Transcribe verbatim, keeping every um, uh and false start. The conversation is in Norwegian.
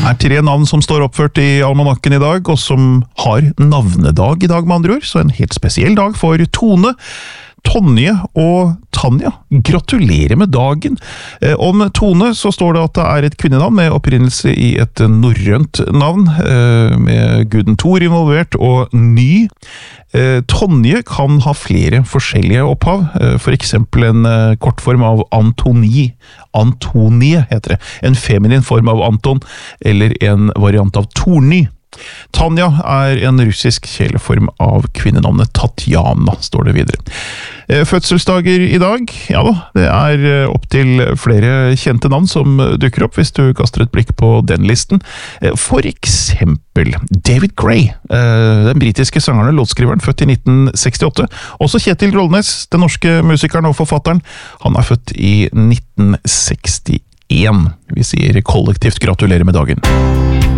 er tre navn som står oppført i almanakken i dag, og som har navnedag i dag med andre ord, så en helt spesiell dag for Tone, Tonje og Tanja. Gratulerer med dagen! Eh, om Tone så står det at det er et kvinnenavn med opprinnelse i et norrønt navn, eh, med guden Thor involvert, og ny. Eh, Tonje kan ha flere forskjellige opphav, eh, for eksempel en eh, kortform av Antoni. Antonie heter det. En feminin form av Anton, eller en variant av Torny. Tanja er en russisk kjæleform av kvinnenavnet Tatjana, står det videre. Fødselsdager i dag, ja da, det er opp til flere kjente navn som dukker opp hvis du kaster et blikk på den listen. For eksempel David Gray, den britiske sangeren og låtskriveren, født i nitten sekstiåtte. Også Kjetil Rollnes, den norske musikeren og forfatteren, han er født i nitten sekstien. Vi sier kollektivt gratulerer med dagen.